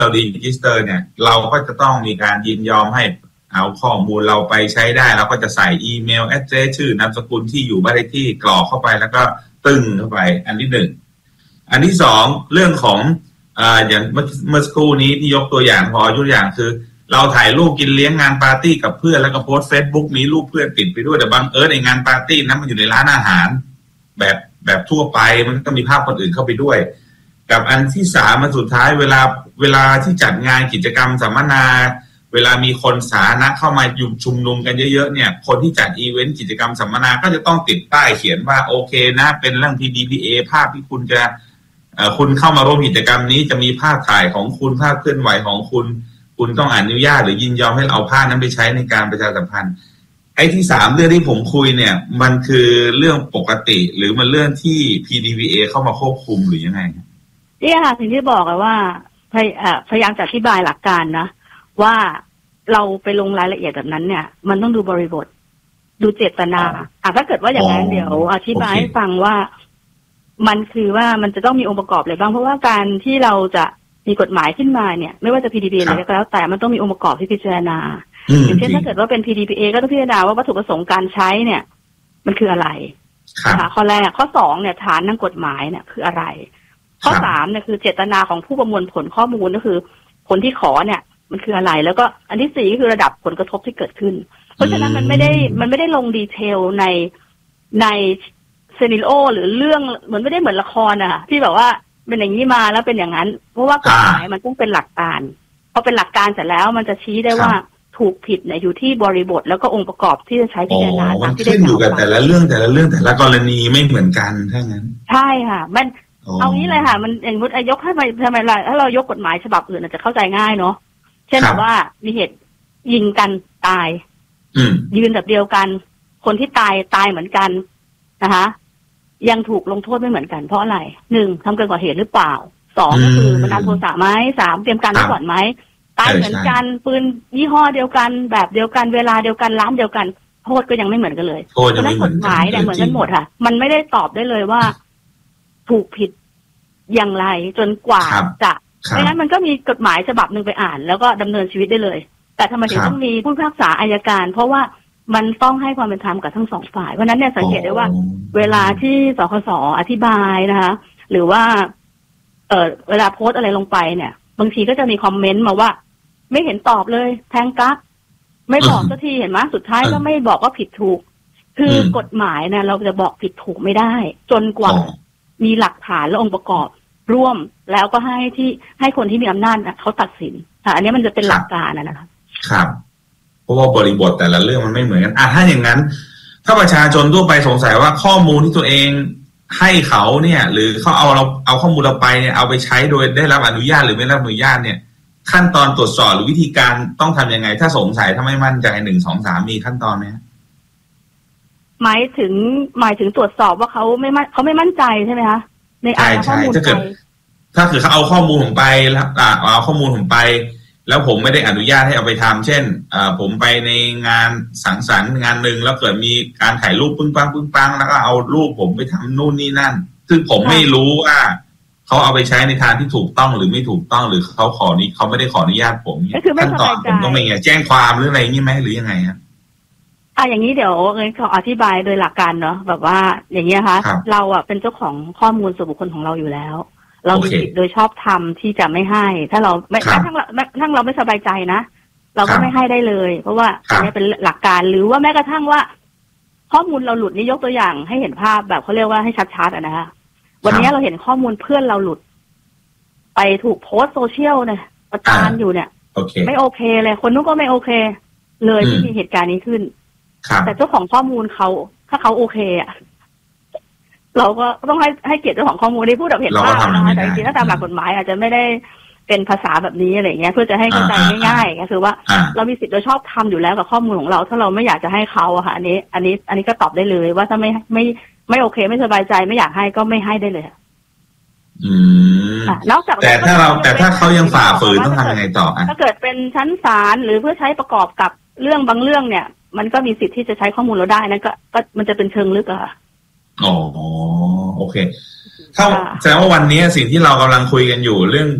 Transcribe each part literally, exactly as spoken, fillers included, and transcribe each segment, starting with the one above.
เราดีจิสเตอร์เนี่ยเราก็จะต้องมีการยินยอมให้เอาข้อมูลเราไปใช้ได้เราก็จะใส่อีเมลแอดเดรสชื่อนามสกุลที่อยู่บ้านเลขที่กรอกเข้าไปแล้วก็ตึงเข้าไปอันที่หนึ่งอันที่สองเรื่องของอ่าอย่างเมื่อสักครู่นี้ที่ยกตัวอย่างพอยกตัวอย่างคือเราถ่ายรูปกินเลี้ยงงานปาร์ตี้กับเพื่อนแล้วก็โพสต์ Facebook มีรูปเพื่อนติดไปด้วยแต่บังเอิญในงานปาร์ตี้นั้นมันอยู่ในร้านอาหารแบบแบบทั่วไปมันก็มีภาพคนอื่นเข้าไปด้วยกับอันที่สามมันสุดท้ายเวลาเวลาที่จัดงานกิจกรรมสัมมนาเวลามีคนสาธารณะเข้ามาอยู่ชุมนุมกันเยอะๆเนี่ยคนที่จัดอีเวนต์กิจกรรมสัมมนาก็จะต้องติดป้ายเขียนว่าโอเคนะเป็นเรื่อง พี ดี พี เอ ภาพที่คุณจะเอ่อคุณเข้ามาร่วมกิจกรรมนี้จะมีภาพถ่ายของคุณภาพเคลื่อนไหวของคุณคุณต้องอนุญาตหรือยินยอมให้เอาภาพนั้นไปใช้ในการประชาสัมพันธ์ไอ้ที่สามเรื่องที่ผมคุยเนี่ยมันคือเรื่องปกติหรือมันเรื่องที่ พี ดี พี เอ เข้ามาควบคุมหรือยังไงเนี่ยค่ะสิ่งที่บอกว่าพยายามจะอธิบายหลักการนะว่าเราไปลงรายละเอียดแบบนั้นเนี่ยมันต้องดูบริบทดูเจตนาอ่ะถ้าเกิดว่าอย่างนั้นเดี๋ยวอธิบายให้ฟังว่ามันคือว่ามันจะต้องมีองค์ประกอบอะไรบ้างเพราะว่าการที่เราจะมีกฎหมายขึ้นมาเนี่ยไม่ว่าจะ พี ดี พี เอ อะไรก็แล้วแต่มันต้องมีองค์ประกอบที่พิจารณาอย่างเช่นถ้าเกิดว่าเป็น พี ดี พี เอ ก็ต้องพิจารณาว่าวัตถุประสงค์การใช้เนี่ยมันคืออะไรนะคะข้อแรกข้อสองเนี่ยฐานทางกฎหมายเนี่ยคืออะไรข้อสามเนี่ยคือเจตนาของผู้ประมวลผลข้อมูลก็คือผลที่ขอเนี่ยมันคืออะไรแล้วก็อันที่สี่ก็คือระดับผลกระทบที่เกิดขึ้นเพราะฉะนั้นมันไม่ได้มันไม่ได้ลงดีเทลในในซีนิโอหรือเรื่องเหมือนไม่ได้เหมือนละครอะที่แบบว่าเป็นอย่างนี้มาแล้วเป็นอย่างนั้นเพราะว่ากฎหมายมันต้องเป็นหลักการพอเป็นหลักการเสร็จแล้วมันจะชี้ได้ว่าถูกผิดเนี่ยอยู่ที่บริบทแล้วก็องค์ประกอบที่จะใช้พิจารณาตามที่ได้กล่าวไว้มันขึ้นอยู่กับแต่ละเรื่องแต่ละเรื่องแต่ละกรณีไม่เหมือนกันใช่ไหมใช่ค่ะมันเอางี้เลยค่ะมันอย่างมุดยกให้ไปทำไมล่ะถ้าเรายกกฎหมายฉบับอื่นอาจจะเข้าใจง่ายเนาะเช่นแบบว่ามีเหตุยิงกันตายยืนแบบเดียวกันคนที่ตายตายเหมือนกันนะคะยังถูกลงโทษไม่เหมือนกันเพราะอะไรหนึ่งทำเกินกว่าเหตุหรือเปล่าสองก็คือบันดาลโทสะไหมสามเตรียมการไว้ก่อนไหมตายเหมือนกันปืนยี่ห้อเดียวกันแบบเดียวกันเวลาเดียวกันร้านเดียวกันโทษก็ยังไม่เหมือนกันเลยเพราะนั้นกฎหมายเนี่ยเหมือนกันหมดค่ะมันไม่ได้ตอบได้เลยว่าถูกผิดอย่างไรจนกว่าจะไม่งั้นมันก็มีกฎหมายฉบับหนึ่งไปอ่านแล้วก็ดำเนินชีวิตได้เลยแต่ทำไมถึงต้องมีผู้พิพากษาอัยการเพราะว่ามันต้องให้ความเป็นธรรมกับทั้งสองฝ่ายเพราะนั้นเนี่ยสังเกตได้ว่าเวลาที่สคส.อธิบายนะคะหรือว่าเออเวลาโพสอะไรลงไปเนี่ยบางทีก็จะมีคอมเมนต์มาว่าไม่เห็นตอบเลยแทงกั๊กไม่บอกสักทีเห็นไหมสุดท้ายก็ไม่บอกว่าผิดถูกคือกฎหมายเนี่ยเราจะบอกผิดถูกไม่ได้จนกว่ามีหลักฐานและองค์ประกอบร่วมแล้วก็ให้ที่ให้คนที่มีอำนาจเขาตัดสินค่ะอันนี้มันจะเป็นหลักการนะครับครับเพราะว่าบริบทแต่ละเรื่องมันไม่เหมือนกันอ่ะถ้าอย่างนั้นถ้าประชาชนทั่วไปสงสัยว่าข้อมูลที่ตัวเองให้เขาเนี่ยหรือเขาเอาเราเอาข้อมูลเราไปเนี่ยเอาไปใช้โดยได้รับอนุญาตหรือไม่รับอนุญาตเนี่ยขั้นตอนตรวจสอบหรือวิธีการต้องทำยังไงถ้าสงสัยถ้าไม่มั่นใจหนึ่งสองสามมีขั้นตอนไหมหมายถึงหมายถึงตรวจสอบว่าเขาไม่มั่นเขาไม่มั่นใจใช่ไหมคะในอ่านข้อมูลไปถ้าคือเขาเอาข้อมูลผมไปแล้วเอาข้อมูลผมไปแล้วผมไม่ได้อนุญาตให้เอาไปทำเช่นผมไปในงานสังสรรค์งานหนึ่งแล้วเกิดมีการถ่ายรูปปึ้งปังปึ้งปังแล้วก็เอารูปผมไปทำนู่นนี่นั่นซึ่งผมไม่รู้ว่าเขาเอาไปใช้ในทางที่ถูกต้องหรือไม่ถูกต้องหรือเขาขอนี้เขาไม่ได้ขออนุญาตผมขั้นตอนผมต้องเป็นไงแจ้งความหรืออะไรนี่ไหมหรือยังไงครับอ่ะอย่างนี้เดี๋ยวเอิญขออธิบายโดยหลักการเนาะแบบว่าอย่างนี้นะคะเราอ่ะเป็นเจ้าของข้อมูลส่วนบุคคลของเราอยู่แล้วเรามีสิทธิ์โดยชอบธรรมที่จะไม่ให้ถ้าเราไม่ทั้งเราทั้งเราไม่สบายใจนะเราก็ไม่ให้ได้เลยเพราะว่าอันนี้เป็นหลักการหรือว่าแม้กระทั่งว่าข้อมูลเราหลุดนี่ยกตัวอย่างให้เห็นภาพแบบเขาเรียกว่าให้ชัดๆอ่ะนะคะวันนี้เราเห็นข้อมูลเพื่อนเราหลุดไปถูกโพสต์โซเชียลเนี่ยประจานอยู่เนี่ยไม่โอเคเลยคนนู้นก็ไม่โอเคเลยที่มีเหตุการณ์นี้ขึ้นแต่เจ้าของข้อมูลเขาถ้าเขาโอเคอ่ะเราก็ต้องให้ให้เกียรติเจ้าของข้อมูลที่พูดแบบเห็นภาพนะคะแต่จริงๆถ้าตามหลักกฎหมายอาจจะไม่ได้เป็นภาษาแบบนี้อะไรเงี้ยเพื่อจะให้เข้าใจง่ายๆก็คือว่าเรามีสิทธิ์โดยชอบทำอยู่แล้วกับข้อมูลของเราถ้าเราไม่อยากจะให้เขาอะค่ะอันนี้อันนี้อันนี้ก็ตอบได้เลยว่าถ้าไม่ไม่ไม่โอเคไม่สบายใจไม่อยากให้ก็ไม่ให้ได้เลยอืมนอกจากแต่ถ้าเราแต่ถ้าเขายังฝ่าฝืนต้องทำยังไงต่อถ้าเกิดเป็นชั้นศาลหรือเพื่อใช้ประกอบกับเรื่องบางเรื่องเนี่ยมันก็มีสิทธิ์ที่จะใช้ข้อมูลเราได้นั่นก็ก็มันจะเป็นเชิงลึกอะค่ะอ๋อโอเคถ้าแสดงว่าวันนี้สิ่งที่เรากำลังคุยกันอยู่เรื่อง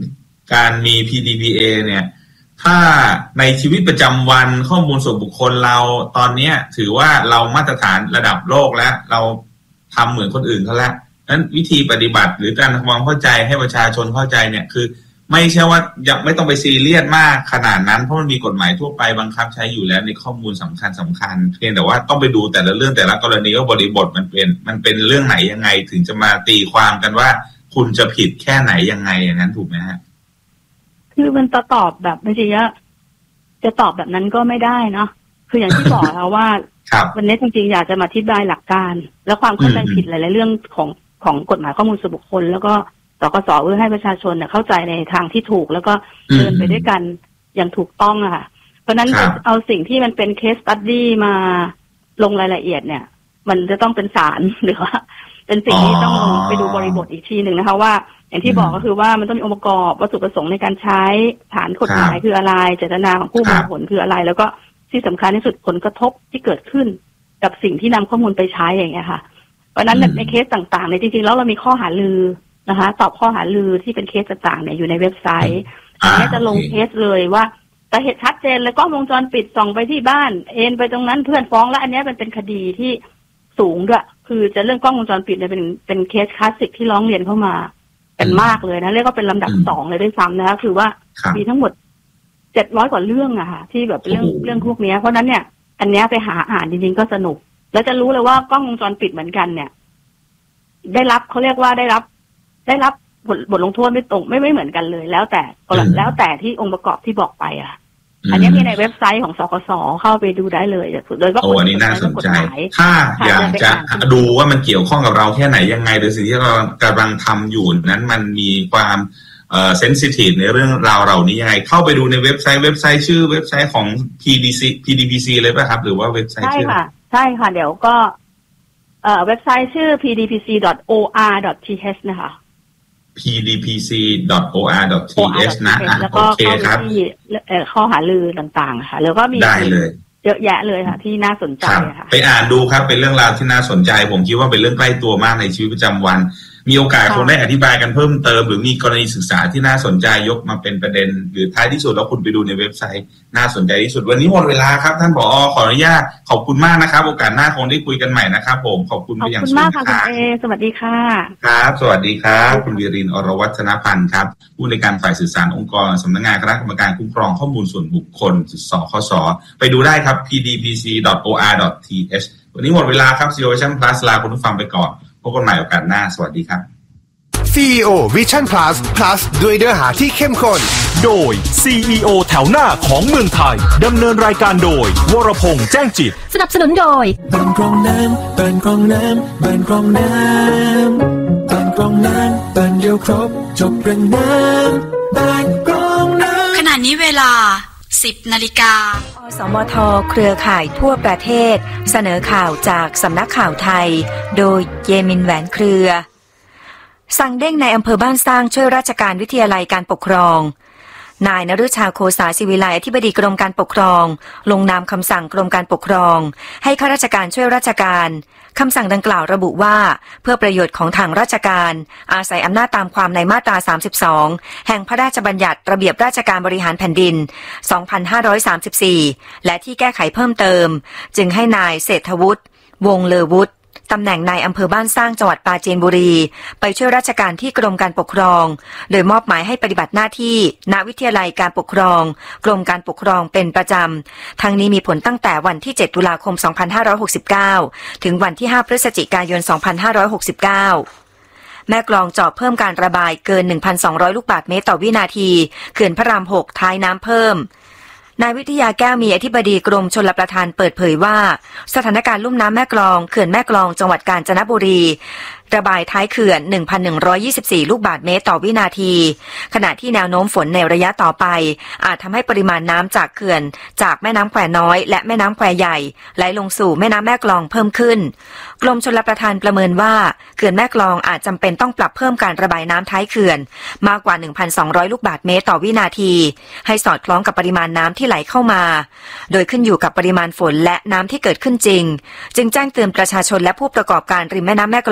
การมี พี ดี พี เอ เนี่ยถ้าในชีวิตประจำวันข้อมูลส่วนบุคคลเราตอนนี้ถือว่าเรามาตรฐานระดับโลกแล้วเราทำเหมือนคนอื่นเขาแล้วนั้นวิธีปฏิบัติหรือการทำความเข้าใจให้ประชาชนเข้าใจเนี่ยคือไม่ใช่ว่ายังไม่ต้องไปซีเรียสมากขนาดนั้นเพราะมันมีกฎหมายทั่วไปบังคับใช้อยู่แล้วในข้อมูลสำคัญสำคัญเพียงแต่ว่าต้องไปดูแต่ละเรื่องแต่ละกรณีว่าบริบทมันเป็นมันเป็นเรื่องไหนยังไงถึงจะมาตีความกันว่าคุณจะผิดแค่ไหนยังไงอย่างนั้นถูกไหมฮะคือมันจะตอบแบบไม่ใช่ว่าจะตอบแบบนั้นก็ไม่ได้เนาะคืออย่างที่บอกแล้วว่าวันนี้จริงๆอยากจะมาอธิบายหลักการและความเข้าใจผิดหลายๆเรื่องของของกฎหมายข้อมูลส่วนบุคคลแล้วก็สกส.เพื่อให้ประชาชนเนี่ยเข้าใจในทางที่ถูกแล้วก็เดินไปด้วยกันอย่างถูกต้องอะค่ะเพราะนั้นเอาสิ่งที่มันเป็นเคสสตั๊ดดี้มาลงรายละเอียดเนี่ยมันจะต้องเป็นศาลหรือว่าเป็นสิ่งที่ต้องไปดูบริบทอีกทีหนึ่งนะคะว่าอย่างที่บอกก็คือว่ามันต้องมีองค์ประกอบวัตถุประสงค์ในการใช้ฐานกฎหมายคืออะไรเจตนาของผู้มีผลคืออะไรแล้วก็ที่สำคัญที่สุดผลกระทบที่เกิดขึ้นกับสิ่งที่นำข้อมูลไปใช้อย่างเงี้ยค่ะเพราะนั้นในเคสต่างๆในจริงๆแล้วเรามีข้อหารือนะคะตอบข้อหารือที่เป็นเคสต่างๆเนี่ยอยู่ในเว็บไซต์อันนี้จะลงเคสเลยว่าแต่เหตุชัดเจนเลยกล้องวงจรปิดส่องไปที่บ้านเอ็นไปตรงนั้นเพื่อนฟ้องแล้วอันนี้มันเป็นคดีที่สูงด้วยคือจะเรื่องกล้องวงจรปิดเนี่ยเป็นเป็นเคสคลาสสิกที่ร้องเรียนเข้ามากันมากเลยนะเรียกว่าเป็นลำดับสองเลยด้วยซ้ำนะคะคือว่ามีทั้งหมดเจ็ดร้อยกว่าเรื่องอะค่ะที่แบบเรื่องเรื่องพวกนี้เพราะนั้นเนี่ยอันนี้ไปหาอ่านจริงๆก็สนุกแล้วจะรู้เลยว่ากล้องวงจรปิดเหมือนกันเนี่ยได้รับเขาเรียกว่าได้รับได้รับบทบทลงโทษไม่ตรงไม่ไม่เหมือนกันเลยแล้วแต่แล้วแต่ที่องค์ประกอบที่บอกไปอ่ะอันนี้มีในเว็บไซต์ของสกส.เข้าไปดูได้เลยโดยว่าโอ้อันนี้น่าสนใจถ้าอยากจะดูว่ามันเกี่ยวข้องกับเราแค่ไหนยังไงหรือสิ่งที่เรากำลังทำอยู่นั้นมันมีความเอ่อเซนซิทีฟในเรื่องราวเหล่านี้ยังไงเข้าไปดูในเว็บไซต์เว็บไซต์ชื่อเว็บไซต์ของ พี ดี ซี พี ดี พี ซี เลยป่ะครับหรือว่าเว็บไซต์ชื่อใช่ค่ะใช่ค่ะเดี๋ยวก็เอ่อเว็บไซต์ชื่อ พี ดี พี ซี ดอท โอ อาร์ ดอท ที เอช นะคะพี ดี พี ซี ดอท โอ อาร์ ดอท ที เอช นะแล้วก็เข้าไปที่ข้อหารือต่างๆค่ะแล้วก็มีได้เลยเยอะแยะเลยค่ะที่น่าสนใจค่ะไปอ่านดูครับเป็นเรื่องราวที่น่าสนใจผมคิดว่าเป็นเรื่องใกล้ตัวมากในชีวิตประจำวันมีโอกาสคงได้อธิบายกันเพิ่มเติมหรือมีกรณีศึกษาที่น่าสนใจยกมาเป็นประเด็นหรือท้ายที่สุดแล้วคุณไปดูในเว็บไซต์น่าสนใจที่สุดวันนี้หมดเวลาครับท่านผอ.ขออนุญาตขอบคุณมากนะครับโอกาสหน้าคงได้คุยกันใหม่นะครับผมขอบคุณไปอย่างสูงค่ะขอบคุณมากค่ะคุณเอสวัสดีค่ะครับสวัสดีครับคุณวิรินทร์อรวัฒนพันธ์ครับผู้ในการฝ่ายสื่อสารองค์กรสำนักงานคณะกรรมการคุ้มครองข้อมูลส่วนบุคคลสคส.ไปดูได้ครับ พี ดี พี ซี ดอท โอ อาร์ ดอท ที เอช วันนี้หมดเวลาครับ ซี อี โอ Vision Plus ลาคุณผู้ฟังไปก่อนพบกันใหม่โอกาสหน้าสวัสดีครับซี อี โอ Vision Plus Plus ด้วยเนื้อหาที่เข้มข้นโดย ซี อี โอ แถวหน้าของเมืองไทยดำเนินรายการโดยวรพงษ์แจ้งจิตสนับสนุนโดยบ้านกรองน้ำบ้านกรองน้ำบ้านกรองน้ำบ้านกรองน้ำบ้านเดียวครบจบเรื่องน้ำบ้านกรองน้ำขณะนี้เวลาสิบนาฬิกาอสมทเครือข่ายทั่วประเทศเสนอข่าวจากสำนักข่าวไทยโดยเยมินแหวนเครือสั่งเด้งในอำเภอบ้านสร้างช่วยราชการวิทยาลัยการปกครองนายนฤชาโคสาศิวิไลอธิบดีกรมการปกครองลงนามคำสั่งกรมการปกครองให้ข้าราชการช่วยราชการคำสั่งดังกล่าวระบุว่าเพื่อประโยชน์ของทางราชการอาศัยอำนาจตามความในมาตราสามสิบสองแห่งพระราชบัญญัติระเบียบราชการบริหารแผ่นดินสองพันห้าร้อยสามสิบสี่และที่แก้ไขเพิ่มเติมจึงให้นายเศรษฐวุฒิวงศ์เลอวุฒิตำแหน่งนายอำเภอบ้านสร้างจังหวัดปราจีนบุรีไปช่วยราชการที่กรมการปกครองโดยมอบหมายให้ปฏิบัติหน้าที่ณวิทยาลัยการปกครองกรมการปกครองเป็นประจำทั้งนี้มีผลตั้งแต่วันที่เจ็ดตุลาคมสองพันห้าร้อยหกสิบเก้าถึงวันที่ห้าพฤศจิกายนสองพันห้าร้อยหกสิบเก้าแม่กลองเจาะเพิ่มการระบายเกิน หนึ่งพันสองร้อย ลูกบาศก์เมตรต่อวินาทีเขื่อนพระรามหกท้ายน้ำเพิ่มนายวิทยาแก้วมีอธิบดีกรมชลประทานเปิดเผยว่าสถานการณ์ลุ่มน้ำแม่กลองเขื่อนแม่กลองจังหวัดกาญจนบุรีระบายท้ายเขื่อน หนึ่งพันหนึ่งร้อยยี่สิบสี่ ลูกบาศก์เมตรต่อวินาทีขณะที่แนวโน้มฝนในระยะต่อไปอาจทำให้ปริมาณน้ำจากเขื่อนจากแม่น้ำแควน้อยและแม่น้ำแควใหญ่ไหลลงสู่แม่น้ำแม่กลองเพิ่มขึ้นกรมชลประทานประเมินว่าเขื่อนแม่กลองอาจจำเป็นต้องปรับเพิ่มการระบายน้ำท้ายเขื่อนมากกว่า หนึ่งพันสองร้อย ลูกบาศก์เมตรต่อวินาทีให้สอดคล้องกับปริมาณน้ำที่ไหลเข้ามาโดยขึ้นอยู่กับปริมาณฝนและน้ำที่เกิดขึ้นจริงจึงแจ้งเตือนประชาชนและผู้ประกอบการริมแม่น้ำแม่กลอง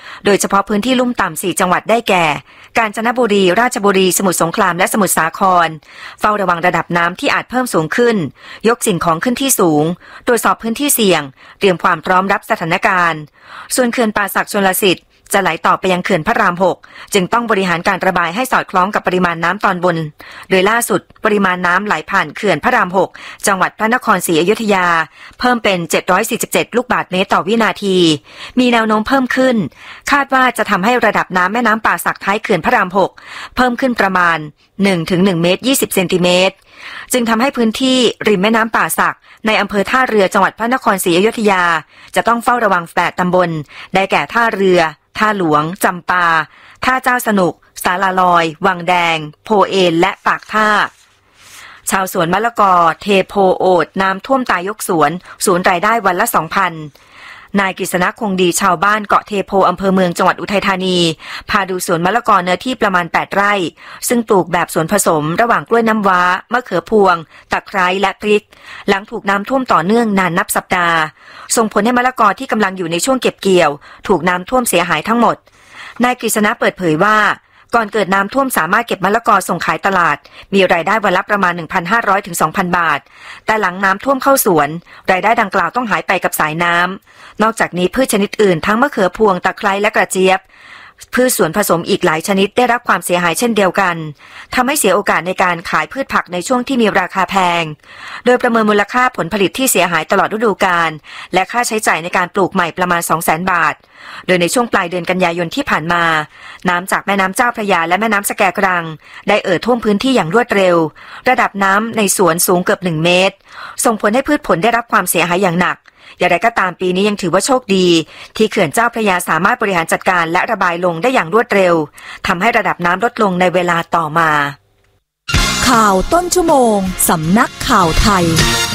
โดยเฉพาะพื้นที่ลุ่มต่ำสี่จังหวัดได้แก่กาญจนบุรีราชบุรีสมุทรสงครามและสมุทรสาครเฝ้าระวังระดับน้ำที่อาจเพิ่มสูงขึ้นยกสิ่งของขึ้นที่สูงตรวจสอบพื้นที่เสี่ยงเตรียมความพร้อมรับสถานการณ์ส่วนเขื่อนป่าสักชลสิทธิ์จะไหลต่อไปยังเขื่อนพระรามหกจึงต้องบริหารการระบายให้สอดคล้องกับปริมาณน้ำตอนบนโดยล่าสุดปริมาณน้ำไหลผ่านเขื่อนพระรามหกจังหวัดพระนครศรีอยุธยาเพิ่มเป็นเจ็ดร้อยสี่สิบเจ็ดลูกบาศก์เมตรต่อวินาทีมีแนวโน้มเพิ่มขึ้นคาดว่าจะทำให้ระดับน้ำแม่น้ำป่าสักท้ายเขื่อนพระรามหกเพิ่มขึ้นประมาณ หนึ่งถึงหนึ่งเมตรยี่สิบเซนติเมตรจึงทำให้พื้นที่ริมแม่น้ำป่าสักในอำเภอท่าเรือจังหวัดพระนครศรีอยุธยาจะต้องเฝ้าระวังแปดตำบลได้แก่ท่าเรือท่าหลวงจำปาท่าเจ้าสนุกสาลาลอยวังแดงโพเอนและปากท่าชาวสวนมะละกอเทโพโอดน้ำท่วมตายยกสวนสูญรายได้วันละ สองพัน นายกฤษณะคงดีชาวบ้านเกาะเทโพอำเภอเมืองจังหวัดอุทัยธานีพาดูสวนมะละกอเนื้อที่ประมาณแปดไร่ซึ่งปลูกแบบสวนผสมระหว่างกล้วยน้ำว้ามะเขือพวงตะไคร้และพริกหลังถูกน้ำท่วมต่อเนื่องนานนับสัปดาห์ส่งผลให้มะละกอที่กำลังอยู่ในช่วงเก็บเกี่ยวถูกน้ำท่วมเสียหายทั้งหมดนายกฤษณะเปิดเผยว่าก่อนเกิดน้ำท่วมสามารถเก็บมะละกอส่งขายตลาดมีรายได้วันละประมาณ หนึ่งพันห้าร้อยถึงสองพัน บาทแต่หลังน้ำท่วมเข้าสวนรายได้ดังกล่าวต้องหายไปกับสายน้ำนอกจากนี้พืชชนิดอื่นทั้งมะเขือพวงตะไคร้และกระเจี๊ยบพืชสวนผสมอีกหลายชนิดได้รับความเสียหายเช่นเดียวกันทำให้เสียโอกาสในการขายพืชผักในช่วงที่มีราคาแพงโดยประเมินมูลค่าผลผลิตที่เสียหายตลอดฤดูกาลและค่าใช้จ่ายในการปลูกใหม่ประมาณ สองแสน บาทโดยในช่วงปลายเดือนกันยายนที่ผ่านมาน้ำจากแม่น้ำเจ้าพระยาและแม่น้ำสแกกรังได้เอ่อท่วมพื้นที่อย่างรวดเร็วระดับน้ำในสวนสูงเกือบหนึ่งเมตรส่งผลให้พืชผลได้รับความเสียหายอย่างหนักอย่างไรก็ตามปีนี้ยังถือว่าโชคดีที่เขื่อนเจ้าพระยาสามารถบริหารจัดการและระบายลงได้อย่างรวดเร็วทำให้ระดับน้ำลดลงในเวลาต่อมาข่าวต้นชั่วโมงสำนักข่าวไทย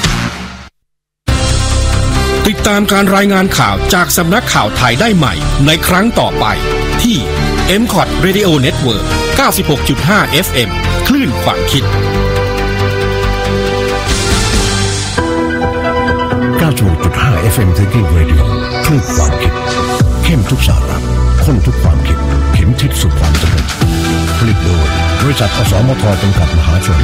ติดตามการรายงานข่าวจากสำนักข่าวไทยได้ใหม่ในครั้งต่อไปที่ เอ็ม คอท Radio Network เก้าสิบหกจุดห้า เอฟ เอ็ม คลื่นความคิดเก้าสิบหกจุดห้า เอฟ เอ็ม Thinking Radio คลื่นความคิดเข้มทุกสาระข้นทุกความคิดเข็มทิศสู่ความสำเร็จผลิตโดยบริษัทอสมทจำกัดมหาชน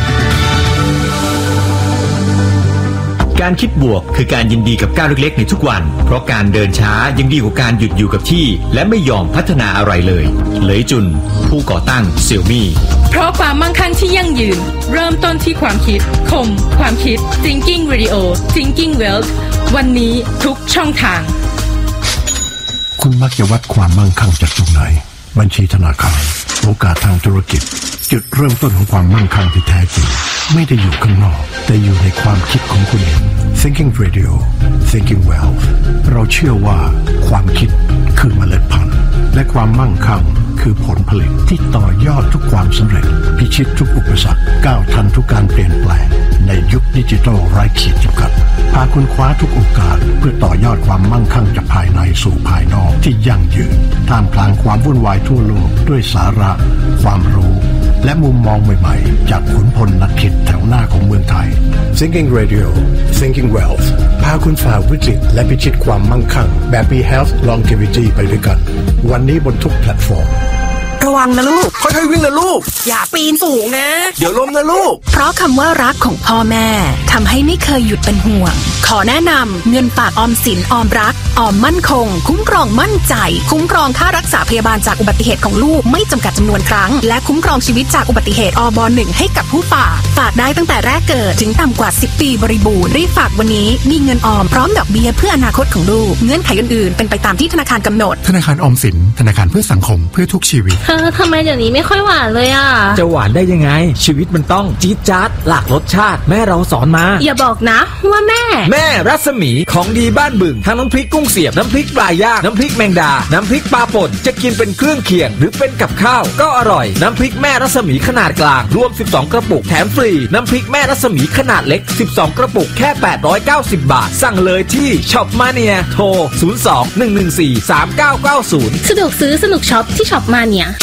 การคิดบวกคือการยินดีกับก้าวเล็กๆในทุกวันเพราะการเดินช้ายังดีกว่าการหยุดอยู่กับที่และไม่ยอมพัฒนาอะไรเลยเหลยจุนผู้ก่อตั้งเซี่ยมี่เพราะความมั่งคั่งที่ยั่งยืนเริ่มต้นที่ความคิดคมความคิด Thinking Radio Thinking Wealth วันนี้ทุกช่องทางคุณมักจะวัดความมั่งคั่งจากตรงไหนบัญชีธนาคารโอกาสทางธุรกิจจุดเริ่มต้นของความมั่งคั่งที่แท้จริงไม่ได้อยู่ข้างนอกแต่อยู่ในความคิดของคุณเอง Thinking Radio Thinking Wealth เราเชื่อว่าความคิดคือเมล็ดพันธุ์และความมั่งคั่งคือผลผลิตที่ต่อยอดทุกความสำเร็จพิชิตทุกอุปสรรคก้าวทันทุกการเปลี่ยนแปลงในยุคดิจิทัลไร้ขีดจำกัดพาคุณคว้าทุกโอกาสเพื่อต่อยอดความมั่งคั่งจากภายในสู่ภายนอกที่ยั่งยืนท่ามกลางความวุ่นวายทั่วโลกด้วยสาระความรู้และมุมมองใหม่ๆจากขุนพลนักคิดแถวหน้าของเมืองไทย Thinking Radio Thinking Wealth พาคุณฝ่าวิกฤตและพิชิตความมั่งคั่งแบบมี Health Longevity ไปด้วยกันวันนี้บนทุกแพลตฟอร์มระวังนะลูกค่อยๆวิ่งนะลูกอย่าปีนสูงนะเดี๋ยวล้มนะลูกเพราะคำว่ารักของพ่อแม่ทำให้ไม่เคยหยุดเป็นห่วงขอแนะนำเงินฝากออมสินออมรักออมมั่นคงคุ้มครองมั่นใจคุ้มครองค่ารักษาพยาบาลจากอุบัติเหตุของลูกไม่จำกัดจำนวนครั้งและคุ้มครองชีวิตจากอุบัติเหตุอบหนึ่งให้กับผู้ฝากฝากได้ตั้งแต่แรกเกิดถึงต่ำกว่าสิบปีบริบูรณ์รีบฝากวันนี้มีเงินออมพร้อมดอกเบี้ยเพื่ออนาคตของลูกเงื่อนไขอื่นๆเป็นไปตามที่ธนาคารกำหนดธนาคารออมสินธนาคารเพื่อสังคมเพื่อทุกชีวิตเธอทำไมเดี๋ยวนี้ไม่ค่อยหวานเลยอ่ะจะหวานได้ยังไงชีวิตมันต้องจี๊ดจ๊าดหลากรสชาติแม่เราสอนมาอย่าบอกนะว่าแม่แม่รัศมีของดีบ้านบึงทั้งน้ำพริกกุ้งเสียบน้ำพริกปลาย่างน้ำพริกแมงดาน้ำพริกปลาป่นจะกินเป็นเครื่องเคียงหรือเป็นกับข้าวก็อร่อยน้ำพริกแม่รัศมีขนาดกลางรวมสิบสองกระปุกแถมฟรีน้ำพริกแม่รัศมีขนาดเล็กสิบสองกระปุกแค่แปดร้อยเก้าสิบบาทสั่งเลยที่ช็อปมาเนียโทรศูนย์ สอง หนึ่ง หนึ่ง สี่ สาม เก้า เก้า ศูนย์สะดวกซื้อสนุกช็อปที่ช็อปมาเนีย